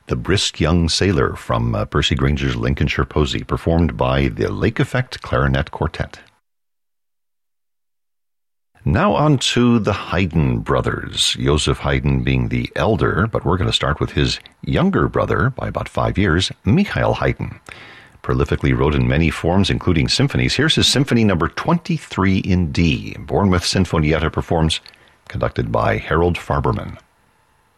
The Brisk Young Sailor from Percy Granger's Lincolnshire Posy, performed by the Lake Effect Clarinet Quartet. Now on to the Haydn brothers, Joseph Haydn being the elder, but we're going to start with his younger brother by about 5 years, Michael Haydn. Prolifically wrote in many forms, including symphonies. Here's his Symphony number 23 in D. Bournemouth Sinfonietta performs, conducted by Harold Farberman.